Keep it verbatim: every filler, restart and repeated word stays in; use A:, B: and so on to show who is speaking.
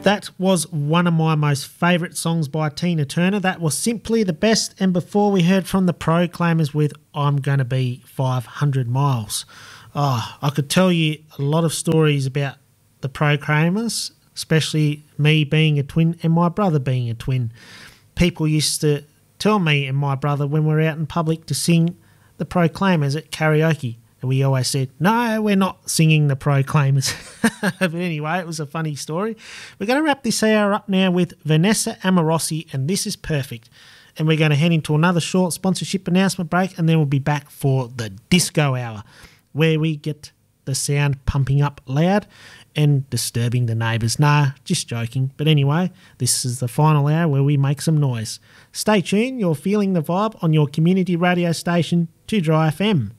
A: That was one of my most favourite songs by Tina Turner. That was simply the best. And before we heard from the Proclaimers with I'm Gonna Be five hundred miles. Oh, I could tell you a lot of stories about the Proclaimers, especially me being a twin and my brother being a twin. People used to tell me and my brother when we're out in public to sing the Proclaimers at karaoke. And we always said, no, we're not singing the Proclaimers. But anyway, it was a funny story. We're going to wrap this hour up now with Vanessa Amorosi, and This Is Perfect. And we're going to head into another short sponsorship announcement break, and then we'll be back for the Disco Hour, where we get the sound pumping up loud and disturbing the neighbours. Nah, just joking. But anyway, this is the final hour where we make some noise. Stay tuned. You're feeling the vibe on your community radio station, two Dry F M.